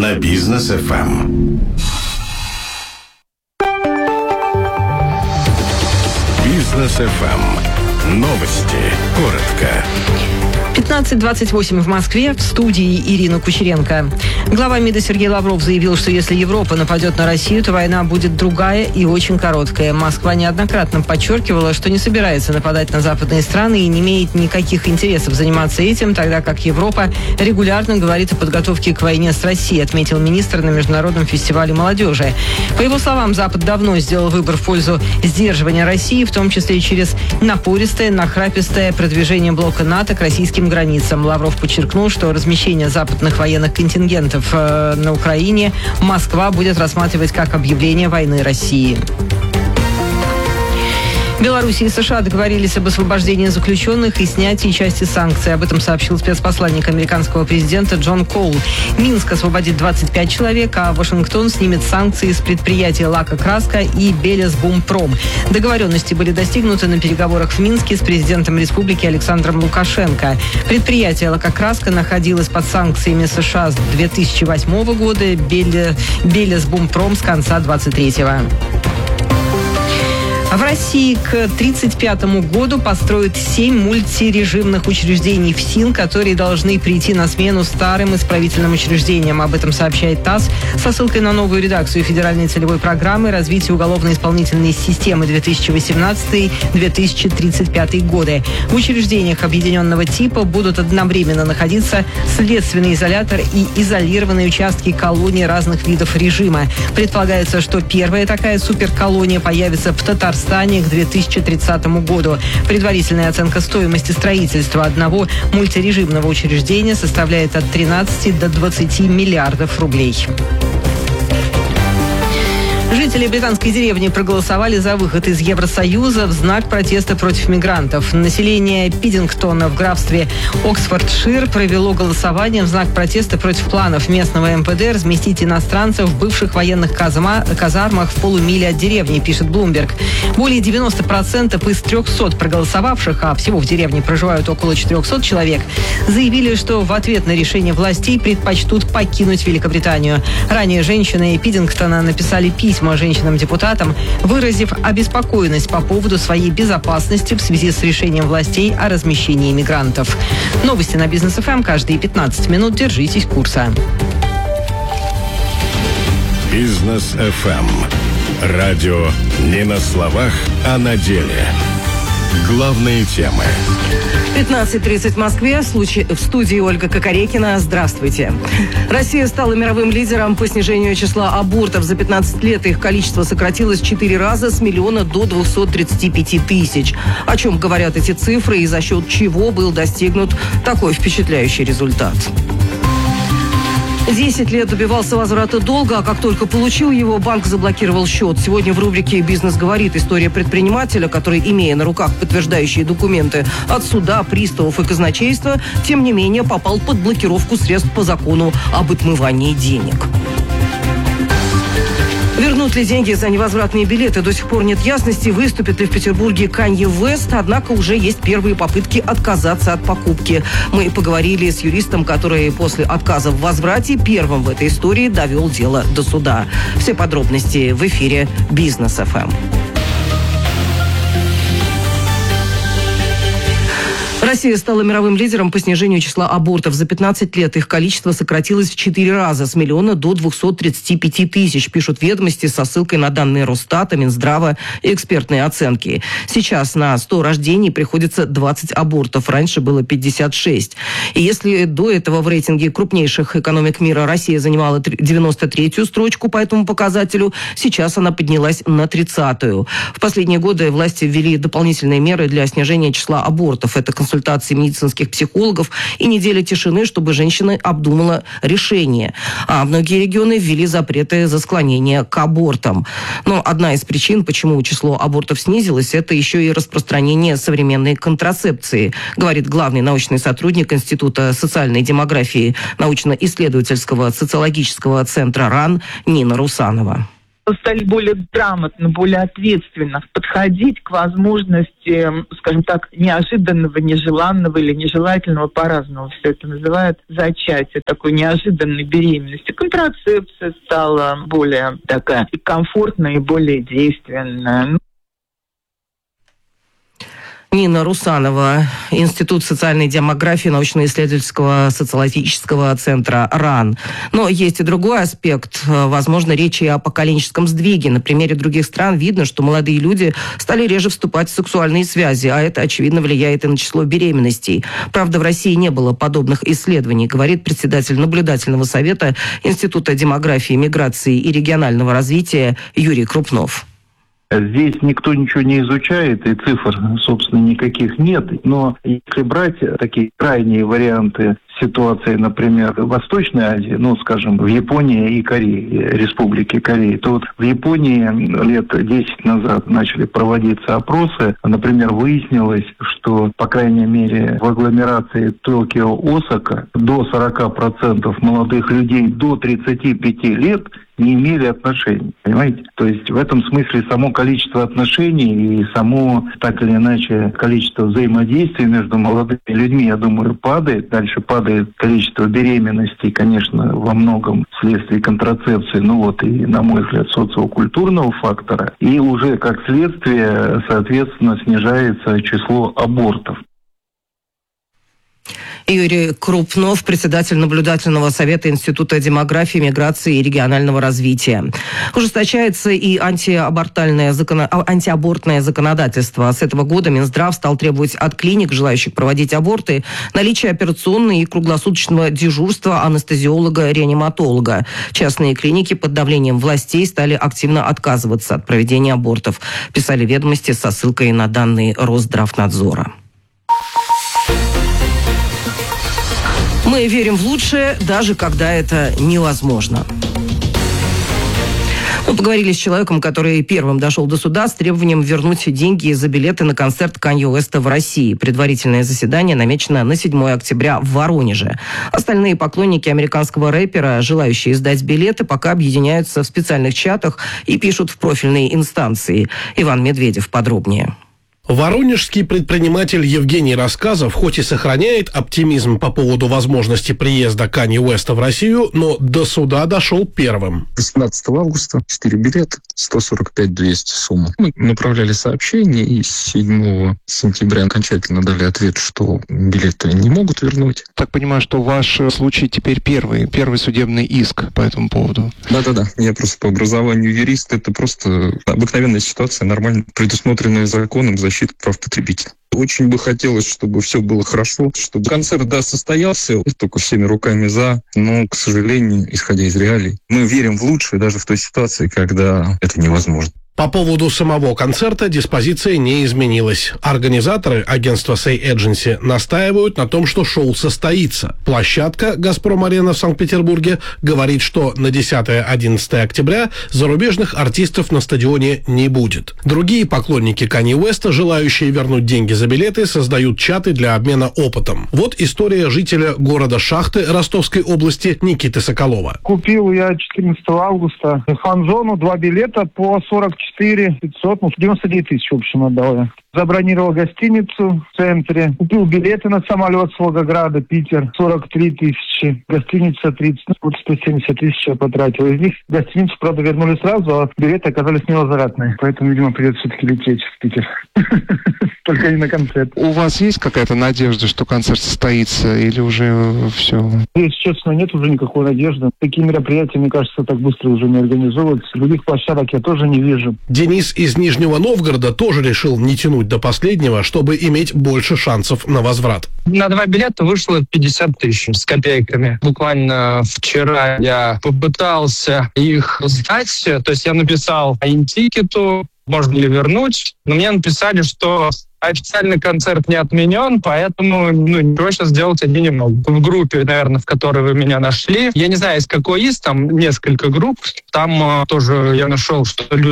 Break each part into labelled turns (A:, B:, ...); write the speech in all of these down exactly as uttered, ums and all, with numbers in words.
A: на Бизнес эф эм. Бизнес эф эм. Новости. Коротко.
B: пятнадцать двадцать восемь в Москве. В студии Ирина Кучеренко. Глава МИДа Сергей Лавров заявил, что если Европа нападет на Россию, то война будет другая и очень короткая. Москва неоднократно подчеркивала, что не собирается нападать на западные страны и не имеет никаких интересов заниматься этим, тогда как Европа регулярно говорит о подготовке к войне с Россией, отметил министр на Международном фестивале молодежи. По его словам, Запад давно сделал выбор в пользу сдерживания России, в том числе и через напористое, нахрапистое продвижение блока НАТО к российским границам. Лавров подчеркнул, что размещение западных военных контингентов э, на Украине Москва будет рассматривать как объявление войны России. Беларусь и США договорились об освобождении заключенных и снятии части санкций. Об этом сообщил спецпосланник американского президента Джон Коул. Минск освободит двадцать пять человек, а Вашингтон снимет санкции с предприятий «Лака-Краска» и «Белезбумпром». Договоренности были достигнуты на переговорах в Минске с президентом республики Александром Лукашенко. Предприятие «Лака-Краска» находилось под санкциями США с две тысячи восьмого года, «Белезбумпром» с конца двадцать третьего. В России к тридцать пятому году построят семь мультирежимных учреждений ФСИН, которые должны прийти на смену старым исправительным учреждениям. Об этом сообщает ТАСС со ссылкой на новую редакцию федеральной целевой программы развития уголовно-исполнительной системы две тысячи восемнадцатый — две тысячи тридцать пятый годы. В учреждениях объединенного типа будут одновременно находиться следственный изолятор и изолированные участки колоний разных видов режима. Предполагается, что первая такая суперколония появится в Татарстане к две тысячи тридцатому году. Предварительная оценка стоимости строительства одного мультирежимного учреждения составляет от тринадцати до двадцати миллиардов рублей. Жители британской деревни проголосовали за выход из Евросоюза в знак протеста против мигрантов. Население Пиддингтона в графстве Оксфордшир провело голосование в знак протеста против планов местного эм пэ дэ разместить иностранцев в бывших военных казма- казармах в полумиле от деревни, пишет Bloomberg. Более девяноста процентов из трехсот проголосовавших, а всего в деревне проживают около четырехсот человек, заявили, что в ответ на решение властей предпочтут покинуть Великобританию. Ранее женщины Пиддингтона написали письма женщинам-депутатам, выразив обеспокоенность по поводу своей безопасности в связи с решением властей о размещении мигрантов. Новости на Бизнес эф эм каждые пятнадцать минут. Держитесь курса.
A: Бизнес эф эм. Радио не на словах, а на деле. Главные темы.
C: пятнадцать тридцать в Москве. В студии Ольга Кокорекина. Здравствуйте. Россия стала мировым лидером по снижению числа абортов. За пятнадцать лет их количество сократилось в четыре раза, с миллиона до двухсот тридцати пяти тысяч. О чем говорят эти цифры и за счет чего был достигнут такой впечатляющий результат? Десять лет добивался возврата долга, а как только получил его, банк заблокировал счет. Сегодня в рубрике «Бизнес говорит» история предпринимателя, который, имея на руках подтверждающие документы от суда, приставов и казначейства, тем не менее попал под блокировку средств по закону об отмывании денег. Вернут ли деньги за невозвратные билеты? До сих пор нет ясности, выступит ли в Петербурге Канье Уэст, однако уже есть первые попытки отказаться от покупки. Мы поговорили с юристом, который после отказа в возврате первым в этой истории довел дело до суда. Все подробности в эфире Бизнес эф эм. Россия стала мировым лидером по снижению числа абортов. За пятнадцать лет их количество сократилось в четыре раза, с миллиона до двухсот тридцати пяти тысяч, пишут ведомости со ссылкой на данные Росстата, Минздрава и экспертные оценки. Сейчас на сто рождений приходится двадцать абортов, раньше было пятьдесят шесть. И если до этого в рейтинге крупнейших экономик мира Россия занимала девяносто третью строчку по этому показателю, сейчас она поднялась на тридцатую. В последние годы власти ввели дополнительные меры для снижения числа абортов. Это консультации консультации медицинских психологов и неделя тишины, чтобы женщина обдумала решение. А многие регионы ввели запреты за склонение к абортам. Но одна из причин, почему число абортов снизилось, это еще и распространение современной контрацепции, говорит главный научный сотрудник Института социальной демографии научно-исследовательского социологического центра РАН Нина Русанова.
D: стали более грамотно, более ответственно подходить к возможности, скажем так, неожиданного, нежеланного или нежелательного, по-разному все это называют, зачатия, такой неожиданной беременности. Контрацепция стала более такая комфортная и более действенная.
C: Нина Русанова, Институт социальной демографии научно-исследовательского социологического центра РАН. Но есть и другой аспект. Возможно, речь и о поколенческом сдвиге. На примере других стран видно, что молодые люди стали реже вступать в сексуальные связи, а это, очевидно, влияет и на число беременностей. Правда, в России не было подобных исследований, говорит председатель наблюдательного совета Института демографии, миграции и регионального развития Юрий Крупнов.
E: Здесь никто ничего не изучает, и цифр, собственно, никаких нет. Но если брать такие крайние варианты ситуации, например, в Восточной Азии, ну, скажем, в Японии и Корее, Республике Кореи, то вот в Японии лет десять назад начали проводиться опросы. Например, выяснилось, что, по крайней мере, в агломерации Токио-Осака до сорок процентов молодых людей до тридцати пяти лет не имели отношений, понимаете? То есть в этом смысле само количество отношений и само, так или иначе, количество взаимодействия между молодыми людьми, я думаю, падает. Дальше падает количество беременностей, конечно, во многом вследствие контрацепции, ну вот и, на мой взгляд, социокультурного фактора. И уже как следствие, соответственно, снижается число абортов.
C: Юрий Крупнов, председатель наблюдательного совета Института демографии, миграции и регионального развития. Ужесточается и антиабортальное закон... антиабортное законодательство. С этого года Минздрав стал требовать от клиник, желающих проводить аборты, наличия операционной и круглосуточного дежурства анестезиолога-реаниматолога. Частные клиники под давлением властей стали активно отказываться от проведения абортов, писали «Ведомости» со ссылкой на данные Росздравнадзора. Мы верим в лучшее, даже когда это невозможно. Мы поговорили с человеком, который первым дошел до суда с требованием вернуть деньги за билеты на концерт Канье Уэста в России. Предварительное заседание намечено на седьмое октября в Воронеже. Остальные поклонники американского рэпера, желающие сдать билеты, пока объединяются в специальных чатах и пишут в профильные инстанции. Иван Медведев подробнее.
F: Воронежский предприниматель Евгений Рассказов хоть и сохраняет оптимизм по поводу возможности приезда Канье Уэста в Россию, но до суда дошел первым.
G: восемнадцатого августа четыре билета, сто сорок пять двести сумма. Мы направляли сообщение, и седьмого сентября окончательно дали ответ, что билеты не могут вернуть.
H: Так понимаю, что ваш случай теперь первый, первый судебный иск по этому поводу.
G: Да-да-да, я просто по образованию юрист, это просто обыкновенная ситуация, нормально предусмотренная законом защита прав потребителя. Очень бы хотелось, чтобы все было хорошо, чтобы концерт, да, состоялся, только всеми руками за, но, к сожалению, исходя из реалий, мы верим в лучшее даже в той ситуации, когда это невозможно.
F: По поводу самого концерта диспозиция не изменилась. Организаторы, агентства Say Agency, настаивают на том, что шоу состоится. Площадка «Газпром-арена» в Санкт-Петербурге говорит, что на десятое-одиннадцатое октября зарубежных артистов на стадионе не будет. Другие поклонники Канье Уэста, желающие вернуть деньги за билеты, создают чаты для обмена опытом. Вот история жителя города Шахты Ростовской области Никиты Соколова.
I: Купил я четырнадцатого августа фан-зону, два билета по сорок четыре пятьсот, ну, девяносто девять тысяч, в общем, отдал я. Забронировал гостиницу в центре, купил билеты на самолет с Волгограда, Питер, сорок три тысячи, гостиница тридцать, ну, вот сто семьдесят тысяч я потратил. Из них гостиницу, правда, вернули сразу, а билеты оказались невозвратные. Поэтому, видимо, придется все-таки лететь в Питер. Только не на концерт.
H: У вас есть какая-то надежда, что концерт состоится, или уже все?
I: Если честно, нет уже никакой надежды. Такие мероприятия, мне кажется, так быстро уже не организовываются. Других площадок я тоже не вижу.
F: Денис из Нижнего Новгорода тоже решил не тянуть до последнего, чтобы иметь больше шансов на возврат.
J: На два билета вышло пятьдесят тысяч с копейками. Буквально вчера я попытался их сдать. То есть я написал интикету, можно ли вернуть. Но мне написали, что официальный концерт не отменен, поэтому ну, ничего сейчас сделать они не могут. В группе, наверное, в которой вы меня нашли, я не знаю, из какой из, там несколько групп, там э, тоже я нашел, что люди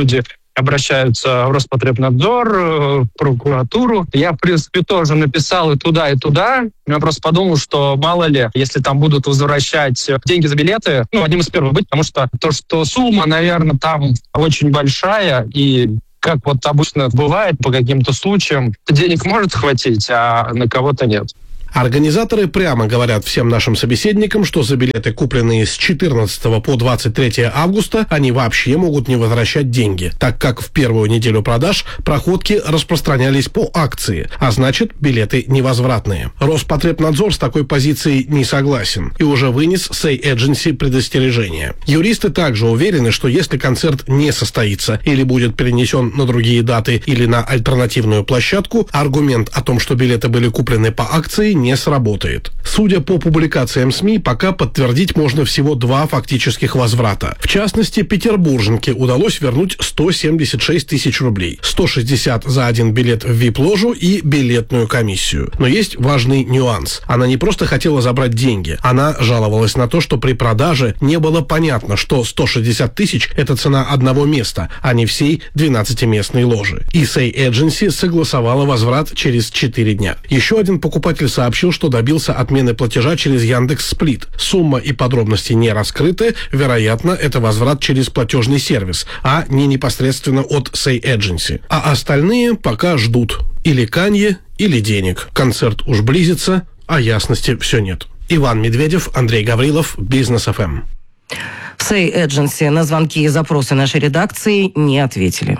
J: обращаются в Роспотребнадзор, в прокуратуру. Я, в принципе, тоже написал и туда, и туда. Я просто подумал, что мало ли, если там будут возвращать деньги за билеты, ну, одним из первых быть, потому что то, что сумма, наверное, там очень большая, и как вот обычно бывает по каким-то случаям, денег может хватить, а на кого-то нет.
F: Организаторы прямо говорят всем нашим собеседникам, что за билеты, купленные с четырнадцатого по двадцать третье августа, они вообще могут не возвращать деньги, так как в первую неделю продаж проходки распространялись по акции, а значит, билеты невозвратные. Роспотребнадзор с такой позицией не согласен и уже вынес Say Agency предостережение. Юристы также уверены, что если концерт не состоится или будет перенесен на другие даты или на альтернативную площадку, аргумент о том, что билеты были куплены по акции, не сработает. Судя по публикациям СМИ, пока подтвердить можно всего два фактических возврата. В частности, петербурженке удалось вернуть сто семьдесят шесть тысяч рублей. сто шестьдесят за один билет в ви ай пи-ложу и билетную комиссию. Но есть важный нюанс. Она не просто хотела забрать деньги. Она жаловалась на то, что при продаже не было понятно, что сто шестьдесят тысяч – это цена одного места, а не всей двенадцатиместной ложи. И Say Agency согласовала возврат через четыре дня. Еще один покупатель сообщил, сообщил, что добился отмены платежа через Яндекс.Сплит. Сумма и подробности не раскрыты. Вероятно, это возврат через платежный сервис, а не непосредственно от Say Agency. А остальные пока ждут. Или канье, или денег. Концерт уж близится, а ясности все нет. Иван Медведев, Андрей Гаврилов, Бизнес эф эм.
C: Say Agency на звонки и запросы нашей редакции не ответили.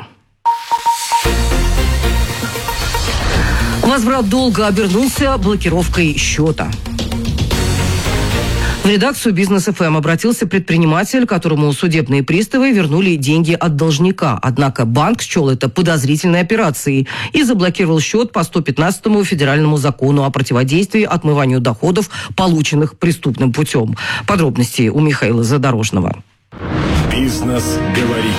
C: Возврат долга обернулся блокировкой счета. В редакцию Бизнес эф эм обратился предприниматель, которому судебные приставы вернули деньги от должника. Однако банк счел это подозрительной операцией и заблокировал счет по сто пятнадцатому федеральному закону о противодействии отмыванию доходов, полученных преступным путем. Подробности у Михаила Задорожного.
A: Бизнес говорит.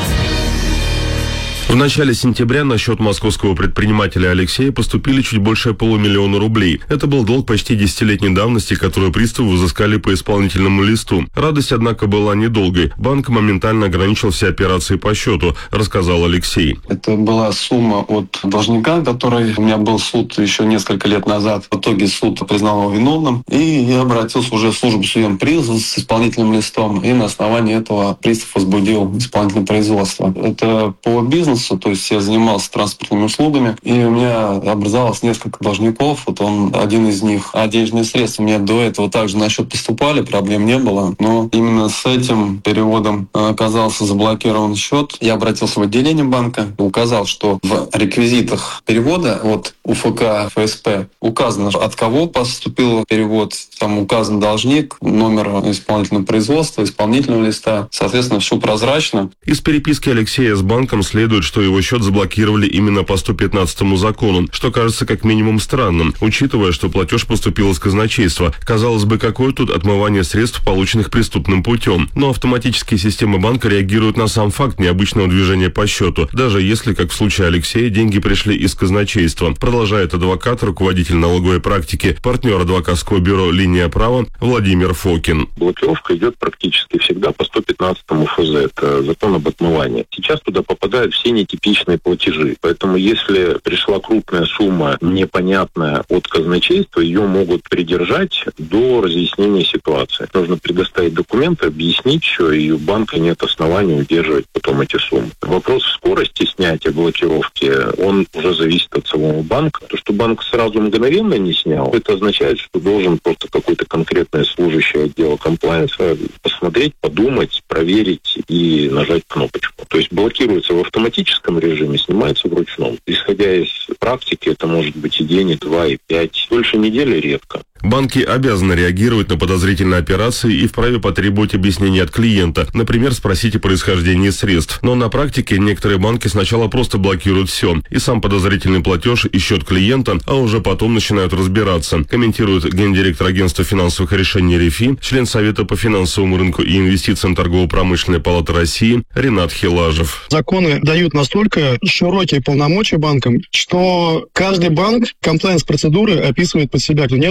K: В начале сентября на счет московского предпринимателя Алексея поступили чуть больше полумиллиона рублей. Это был долг почти десятилетней давности, который приставы взыскали по исполнительному листу. Радость, однако, была недолгой. Банк моментально ограничил все операции по счету, рассказал Алексей.
L: Это была сумма от должника, который у меня был суд еще несколько лет назад. В итоге суд признал его виновным, и я обратился уже в службу судебного призыва с исполнительным листом, и на основании этого пристав возбудил исполнительное производство. Это по бизнесу. То есть я занимался транспортными услугами, и у меня образовалось несколько должников. Вот он один из них. А денежные средства у меня до этого также на счет поступали, проблем не было. Но именно с этим переводом оказался заблокирован счет. Я обратился в отделение банка, указал, что в реквизитах перевода от УФК эф эс пэ указано, от кого поступил перевод, там указан должник, номер исполнительного производства, исполнительного листа. Соответственно, все прозрачно.
K: Из переписки Алексея с банком следует, что его счет заблокировали именно по сто пятнадцатому закону, что кажется как минимум странным, учитывая, что платеж поступил из казначейства. Казалось бы, какое тут отмывание средств, полученных преступным путем. Но автоматические системы банка реагируют на сам факт необычного движения по счету, даже если, как в случае Алексея, деньги пришли из казначейства. Продолжает адвокат, руководитель налоговой практики, партнер адвокатского бюро «Линия права» Владимир Фокин.
M: Блокировка идет практически всегда по сто пятнадцатому эф зэ, это закон об отмывании. Сейчас туда попадают все нетипичные платежи. Поэтому если пришла крупная сумма, непонятная от казначейства, ее могут придержать до разъяснения ситуации. Нужно предоставить документы, объяснить все, и у банка нет оснований удерживать потом эти суммы. Вопрос скорости снятия блокировки, он уже зависит от самого банка. То, что банк сразу мгновенно не снял, это означает, что должен просто какой-то конкретный служащий отдела комплайенса посмотреть, подумать, проверить и нажать кнопочку. То есть блокируется в автоматическом режиме, снимается в ручном. Исходя из практики, это может быть и день, и два, и пять. Дольше недели редко.
K: Банки обязаны реагировать на подозрительные операции и вправе потребовать объяснений от клиента, например, спросить о происхождении средств. Но на практике некоторые банки сначала просто блокируют все, и сам подозрительный платеж, и счет клиента, а уже потом начинают разбираться, комментирует гендиректор агентства финансовых решений РИФИ, член Совета по финансовому рынку и инвестициям Торгово-промышленной палаты России Ренат Хилажев.
N: Законы дают настолько широкие полномочия банкам, что каждый банк комплайенс-процедуры описывает под себя. Нет какого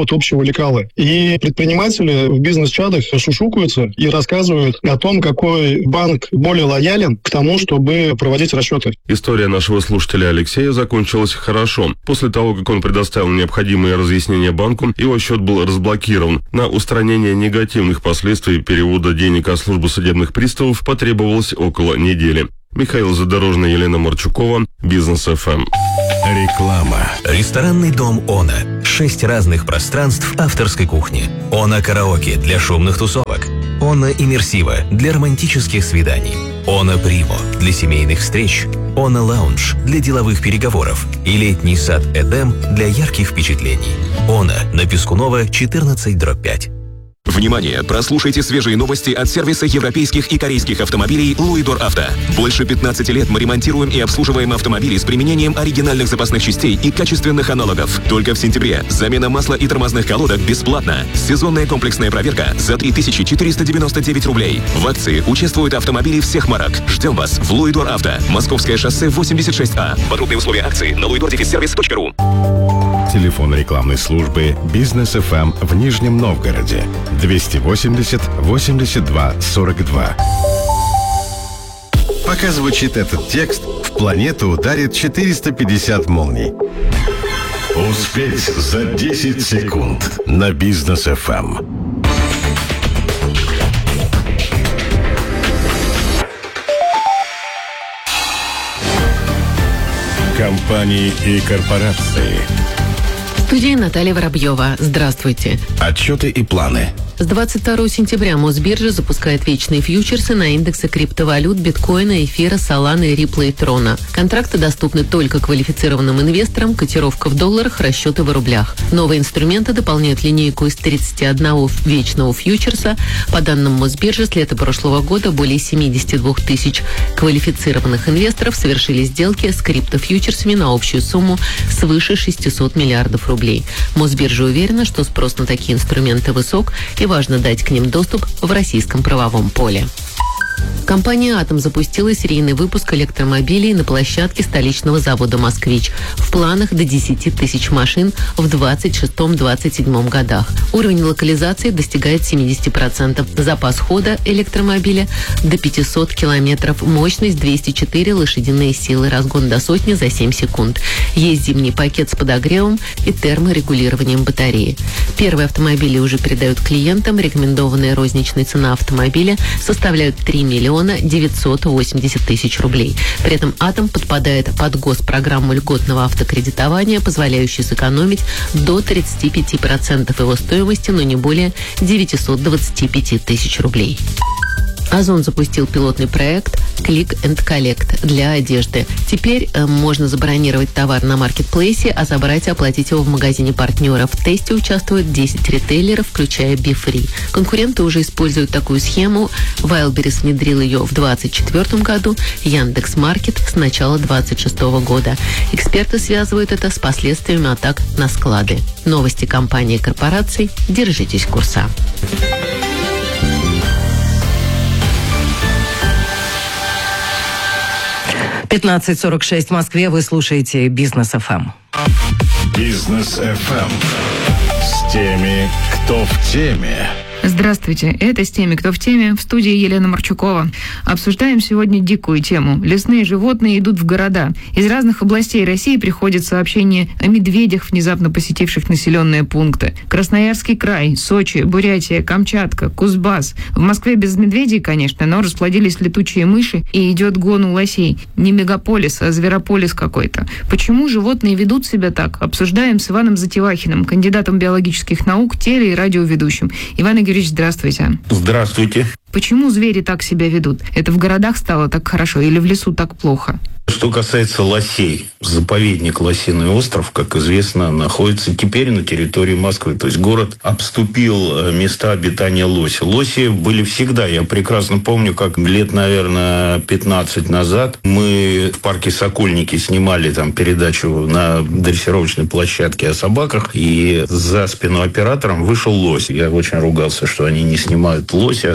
N: вот общего лекала. И предприниматели в бизнес-чатах шушукаются и рассказывают о том, какой банк более лоялен к тому, чтобы проводить расчеты.
K: История нашего слушателя Алексея закончилась хорошо. После того, как он предоставил необходимые разъяснения банку, его счет был разблокирован. На устранение негативных последствий перевода денег от службы судебных приставов потребовалось около недели. Михаил Задорожный, Елена Марчукова, Бизнес эф эм.
A: Реклама.
O: Ресторанный дом «Она». Шесть разных пространств авторской кухни. «Она караоке» для шумных тусовок. «Она иммерсива» для романтических свиданий. «Она Примо» для семейных встреч. «Она Лаунж» для деловых переговоров. И летний сад «Эдем» для ярких впечатлений. «Она» на Пескунова, четырнадцать дробь пять.
P: Внимание! Прослушайте свежие новости от сервиса европейских и корейских автомобилей «Луидор Авто». Больше пятнадцати лет мы ремонтируем и обслуживаем автомобили с применением оригинальных запасных частей и качественных аналогов. Только в сентябре замена масла и тормозных колодок бесплатно. Сезонная комплексная проверка за три тысячи четыреста девяносто девять рублей. В акции участвуют автомобили всех марок. Ждем вас в «Луидор Авто». Московское шоссе восемьдесят шесть А. Подробные условия акции на луидор сервис точка ру.
A: Телефон рекламной службы «Бизнес эф эм» в Нижнем Новгороде. двести восемьдесят восемьдесят два сорок два. Пока звучит этот текст, в планету ударит четыреста пятьдесят молний. Успеть за десять секунд на Бизнес эф эм. Компании и корпорации.
Q: В студии Наталья Воробьева. Здравствуйте.
A: Отчеты и планы.
Q: С двадцать второго сентября Мосбиржа запускает вечные фьючерсы на индексы криптовалют биткоина, эфира, солана, рипла и трона. Контракты доступны только квалифицированным инвесторам, котировка в долларах, расчеты в рублях. Новые инструменты дополняют линейку из тридцати одного вечного фьючерса. По данным Мосбиржи, с лета прошлого года более семьдесят два тысяч квалифицированных инвесторов совершили сделки с криптофьючерсами на общую сумму свыше шестисот миллиардов рублей. Мосбиржа уверена, что спрос на такие инструменты высок и важно дать к ним доступ в российском правовом поле. Компания «Атом» запустила серийный выпуск электромобилей на площадке столичного завода «Москвич». В планах до десяти тысяч машин в двадцать шестом — двадцать седьмом годах. Уровень локализации достигает семьдесят процентов. Запас хода электромобиля до пятисот километров. Мощность двести четыре лошадиные силы. Разгон до сотни за семь секунд. Есть зимний пакет с подогревом и терморегулированием батареи. Первые автомобили уже передают клиентам. Рекомендованная розничная цена автомобиля составляет три миллиона девятьсот восемьдесят тысяч рублей. При этом «Атом» подпадает под госпрограмму льготного автокредитования, позволяющую сэкономить до тридцати пяти процентов его стоимости, но не более девятисот двадцати пяти тысяч рублей. Озон запустил пилотный проект Click and Collect для одежды. Теперь э, можно забронировать товар на маркетплейсе, а забрать и оплатить его в магазине партнера. В тесте участвуют десять ритейлеров, включая BeFree. Конкуренты уже используют такую схему. Wildberries внедрил ее в двадцать четвёртом году, Яндекс.Маркет с начала двадцать шестого года. Эксперты связывают это с последствиями атак на склады. Новости компании и корпораций. Держитесь курса.
C: пятнадцать сорок шесть в Москве. Вы слушаете Бизнес эф эм.
A: Бизнес эф эм. С теми, кто в теме.
R: Здравствуйте, это «С теми, кто в теме», в студии Елена Марчукова. Обсуждаем сегодня дикую тему. Лесные животные идут в города. Из разных областей России приходят сообщения о медведях, внезапно посетивших населенные пункты. Красноярский край, Сочи, Бурятия, Камчатка, Кузбасс. В Москве без медведей, конечно, но расплодились летучие мыши и идет гон у лосей. Не мегаполис, а зверополис какой-то. Почему животные ведут себя так? Обсуждаем с Иваном Затевахиным, кандидатом биологических наук, теле- и радиоведущим. Иван Игоревич, здравствуйте.
S: Здравствуйте.
R: Почему звери так себя ведут? Это в городах стало так хорошо или в лесу так плохо?
S: Что касается лосей, заповедник Лосиный остров, как известно, находится теперь на территории Москвы. То есть город обступил места обитания лося. Лоси были всегда. Я прекрасно помню, как лет, наверное, пятнадцать назад мы в парке Сокольники снимали там передачу на дрессировочной площадке о собаках, и за спину оператором вышел лось. Я очень ругался, что они не снимают лося, а снимают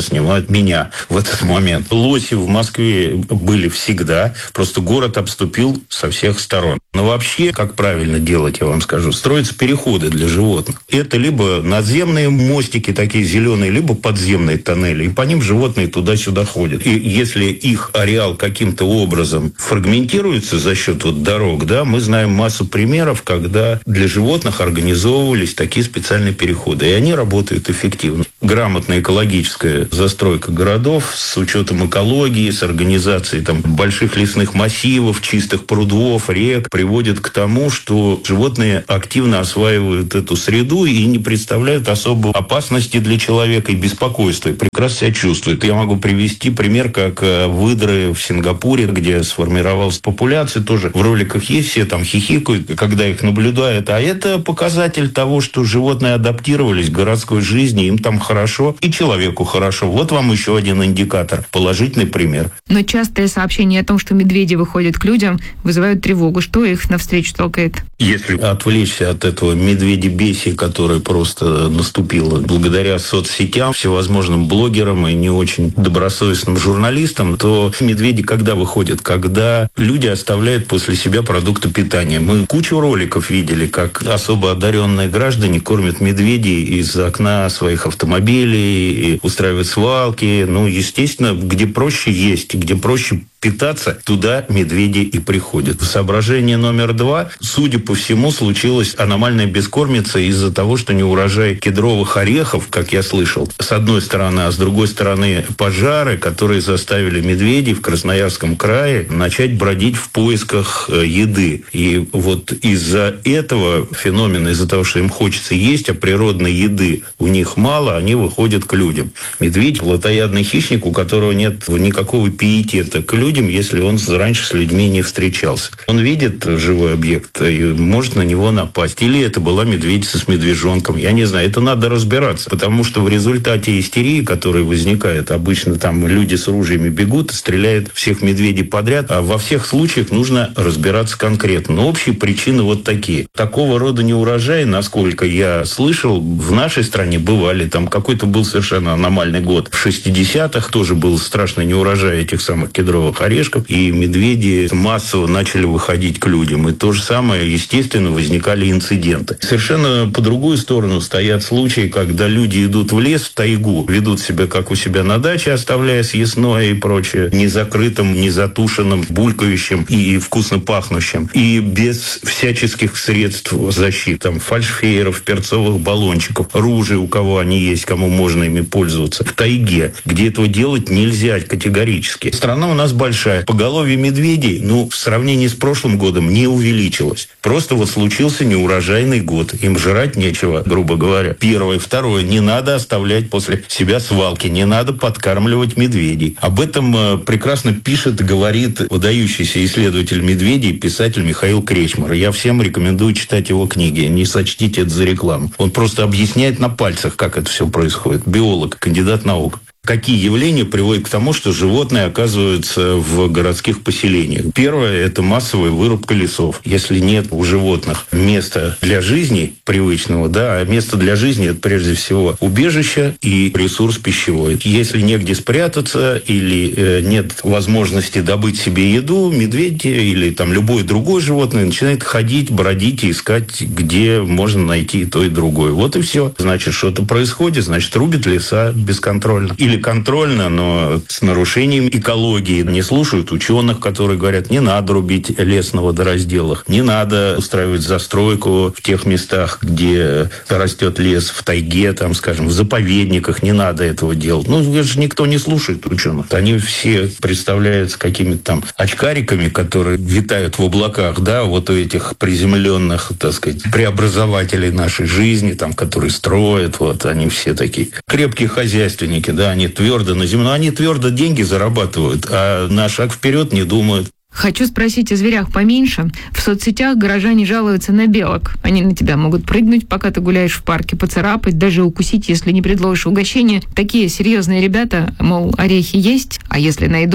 S: меня в этот момент. Лоси в Москве были всегда, просто город обступил со всех сторон. Но вообще, как правильно делать, я вам скажу, строятся переходы для животных. Это либо надземные мостики такие зеленые, либо подземные тоннели, и по ним животные туда-сюда ходят. И если их ареал каким-то образом фрагментируется за счет вот дорог, да, мы знаем массу примеров, когда для животных организовывались такие специальные переходы, и они работают эффективно. Грамотная экологическая застройка городов с учетом экологии, с организацией там больших лесных массивов, чистых прудов, рек приводит к тому, что животные активно осваивают эту среду и не представляют особой опасности для человека и беспокойства, и прекрасно себя чувствуют. Я могу привести пример, как выдры в Сингапуре, где сформировалась популяция, тоже в роликах есть, все там хихикают, когда их наблюдают, а это показатель того, что животные адаптировались к городской жизни, им там хорошо, и человеку хорошо. Вот вам еще один индикатор, положительный пример.
R: Но частые сообщения о том, что медведи выходят к людям, вызывают тревогу. Что их навстречу толкает?
S: Если отвлечься от этого медведебесия, которое просто наступило благодаря соцсетям, всевозможным блогерам и не очень добросовестным журналистам, то медведи когда выходят? Когда люди оставляют после себя продукты питания. Мы кучу роликов видели, как особо одаренные граждане кормят медведей из окна своих автомобилей, и устраивают свалки. Ну, естественно, где проще есть, где проще питаться, туда медведи и приходят. Соображение номер два. Судя по всему, случилась аномальная бескормица из-за того, что неурожай кедровых орехов, как я слышал, с одной стороны, а с другой стороны пожары, которые заставили медведей в Красноярском крае начать бродить в поисках еды. И вот из-за этого феномена, из-за того, что им хочется есть, а природной еды у них мало, они выходят к людям. Медведь – плотоядный хищник, у которого нет никакого пиетета к людям, если он раньше с людьми не встречался. Он видит живой объект и может на него напасть. Или это была медведица с медвежонком. Я не знаю, это надо разбираться. Потому что в результате истерии, которая возникает, обычно там люди с ружьями бегут и стреляют всех медведей подряд. А во всех случаях нужно разбираться конкретно. Но общие причины вот такие. Такого рода неурожаи, насколько я слышал, в нашей стране бывали. Там какой-то был совершенно аномальный год. В шестидесятых тоже был страшный неурожай этих самых кедровых орешков, и медведи массово начали выходить к людям. И то же самое, естественно, возникали инциденты. Совершенно по другую сторону стоят случаи, когда люди идут в лес, в тайгу, ведут себя как у себя на даче, оставляя съестное и прочее, незакрытым, незатушенным, булькающим и вкусно пахнущим. И без всяческих средств защиты, там, фальшфейеров, перцовых баллончиков, ружей, у кого они есть, кому можно ими пользоваться. В тайге, где этого делать нельзя категорически. Страна у нас большая. Поголовье медведей, ну, в сравнении с прошлым годом не увеличилось. Просто вот случился неурожайный год. Им жрать нечего, грубо говоря. Первое. Второе. Не надо оставлять после себя свалки. Не надо подкармливать медведей. Об этом э, прекрасно пишет, говорит выдающийся исследователь медведей, писатель Михаил Кречмар. Я всем рекомендую читать его книги. Не сочтите это за рекламу. Он просто объясняет на пальцах, как это все происходит. Биолог, кандидат наук. Какие явления приводят к тому, что животные оказываются в городских поселениях? Первое – это массовая вырубка лесов. Если нет у животных места для жизни привычного, да, а место для жизни – это прежде всего убежище и ресурс пищевой. Если негде спрятаться или э, нет возможности добыть себе еду, медведь или там любое другое животное начинает ходить, бродить и искать, где можно найти и то, и другое. Вот и все. Значит, что-то происходит, значит, рубят леса бесконтрольно. Или контрольно, но с нарушением экологии. Не слушают ученых, которые говорят, не надо рубить лес на водоразделах, не надо устраивать застройку в тех местах, где растет лес, в тайге, там, скажем, в заповедниках, не надо этого делать. Ну, это же никто не слушает ученых. Они все представляются какими-то там очкариками, которые витают в облаках, да, вот у этих приземленных, так сказать, преобразователей нашей жизни, там, которые строят, вот, они все такие крепкие хозяйственники, да, они твердо на землю, они твердо деньги зарабатывают, а на шаг вперед не думают.
R: Хочу спросить о зверях поменьше. В соцсетях горожане жалуются на белок. Они на тебя могут прыгнуть, пока ты гуляешь в парке, поцарапать, даже укусить, если не предложишь угощение. Такие серьезные ребята, мол, орехи есть, а если найду?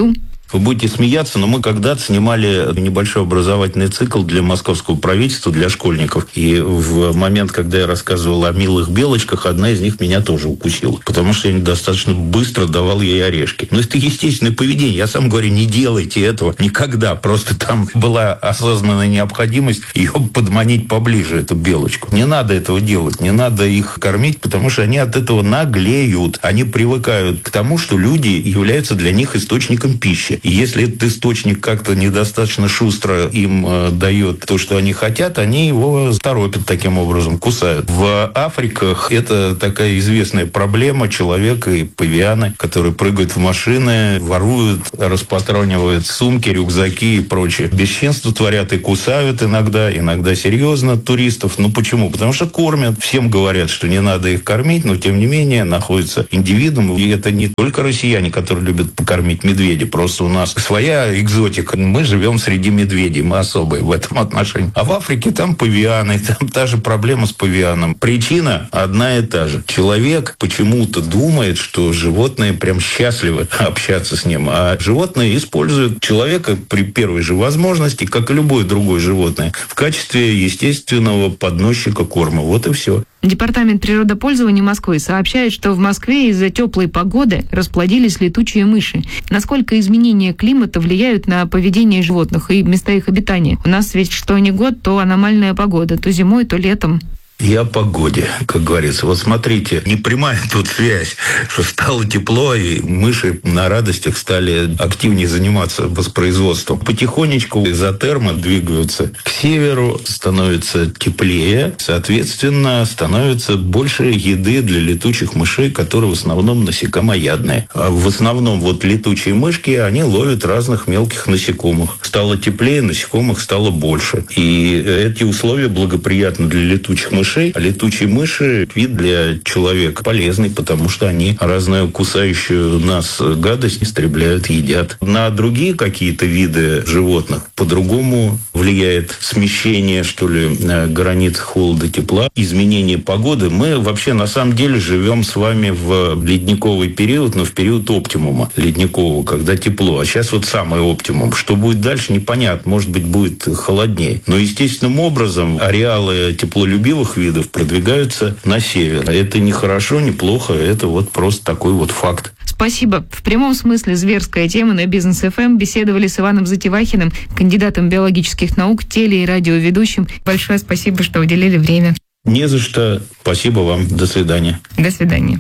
S: Вы будете смеяться, но мы когда-то снимали небольшой образовательный цикл для московского правительства, для школьников. И в момент, когда я рассказывал о милых белочках, одна из них меня тоже укусила. Потому что я достаточно быстро давал ей орешки. Но это естественное поведение. Я сам говорю, не делайте этого никогда. Просто там была осознанная необходимость ее подманить поближе, эту белочку. Не надо этого делать. Не надо их кормить, потому что они от этого наглеют. Они привыкают к тому, что люди являются для них источником пищи. И если этот источник как-то недостаточно шустро им э, дает то, что они хотят, они его торопят таким образом, кусают. В Африках это такая известная проблема человека и павианы, которые прыгают в машины, воруют, распространивают сумки, рюкзаки и прочее. Бесчинство творят и кусают иногда, иногда серьезно туристов. Ну почему? Потому что кормят. Всем говорят, что не надо их кормить, но тем не менее находятся индивидуумы. И это не только россияне, которые любят покормить медведя. Просто у нас своя экзотика. Мы живем среди медведей, мы особые в этом отношении. А в Африке там павианы, там та же проблема с павианом. Причина одна и та же. Человек почему-то думает, что животные прям счастливы общаться с ним, а животные используют человека при первой же возможности, как и любое другое животное, в качестве естественного подносчика корма. Вот и все.
R: Департамент природопользования Москвы сообщает, что в Москве из-за теплой погоды расплодились летучие мыши. Насколько изменения климата влияют на поведение животных и места их обитания? У нас ведь что ни год, то аномальная погода, то зимой, то летом.
S: И о погоде, как говорится. Вот смотрите, не прямая тут связь, что стало тепло, и мыши на радостях стали активнее заниматься воспроизводством. Потихонечку изотермы двигаются к северу, становится теплее, соответственно, становится больше еды для летучих мышей, которые в основном насекомоядные. А в основном вот летучие мышки, они ловят разных мелких насекомых. Стало теплее, насекомых стало больше. И эти условия благоприятны для летучих мышей. А летучие мыши – вид для человека полезный, потому что они разную кусающую нас гадость истребляют, едят. На другие какие-то виды животных по-другому влияет смещение, что ли, границ холода-тепла, изменение погоды. Мы вообще на самом деле живем с вами в ледниковый период, но в период оптимума ледникового, когда тепло. А сейчас вот самый оптимум. Что будет дальше, непонятно. Может быть, будет холоднее. Но естественным образом ареалы теплолюбивых видов продвигаются на север. Это не хорошо, не плохо, это вот просто такой вот факт.
R: Спасибо. В прямом смысле зверская тема на Бизнес эф эм. Беседовали с Иваном Затевахиным, кандидатом биологических наук, теле- и радиоведущим. Большое спасибо, что уделили время.
S: Не за что. Спасибо вам. До свидания.
R: До свидания.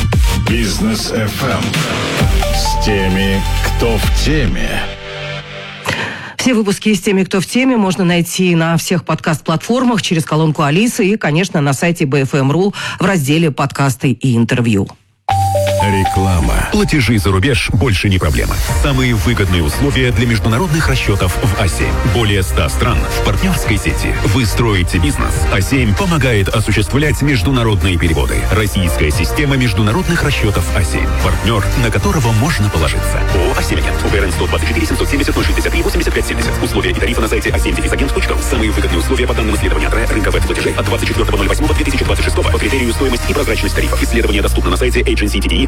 A: Бизнес эф эм. С теми, кто в теме.
C: Все выпуски с теми, кто в теме, можно найти на всех подкаст-платформах через колонку Алисы и, конечно, на сайте би эф эм точка ру в разделе «Подкасты и интервью».
A: Реклама.
P: Платежи за рубеж больше не проблема. Самые выгодные условия для международных расчетов в а семь. Более ста стран в партнерской сети. Вы строите бизнес. а семь помогает осуществлять международные переводы. Российская система международных расчетов а семь. Партнер, на которого можно положиться. ООО «а семь Агент». УГРН сто двадцать четыре семьсот семьдесят ноль шестьдесят три восемьдесят пять семьдесят. Условия и тарифы на сайте а семь агент точка ру. Самые выгодные условия по данным исследования АТРЭ рынка веб-платежей от двадцать четвёртого ноль восьмого две тысячи двадцать шестого по критерию стоимость и прозрачность тарифов. Исследование доступно на сайте эйдженси ти ди и